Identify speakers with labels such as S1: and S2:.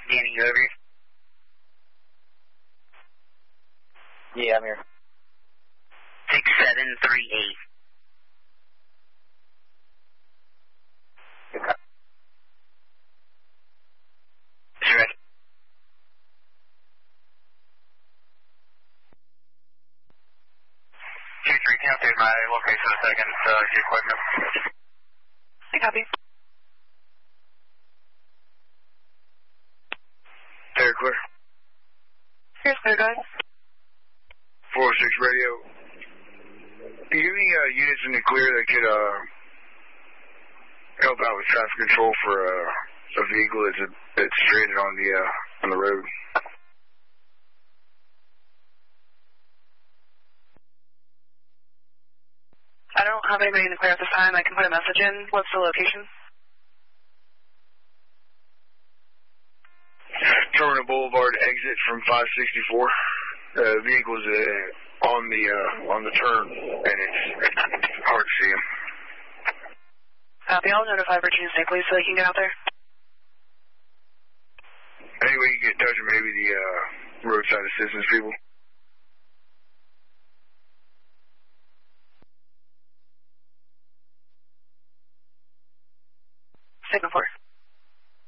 S1: Danny, over.
S2: Yeah, I'm here.
S1: 6738.
S2: Okay.
S1: Sure. 2-3, can you update my location in a second, your equipment?
S3: I copy.
S4: Air clear.
S3: Here's clear, go ahead.
S4: 406 radio. Do you have any units in the clear that could help out with traffic control for a vehicle that's stranded on the road?
S3: I don't have anybody in the clear at this time. I can put a message in. What's the location?
S4: Terminal Boulevard exit from 564. Vehicles on the turn, and it's hard to see them.
S3: Copy. I'll notify Virginia State Police so they can get out there.
S4: Any way you get in touch with maybe the roadside assistance people?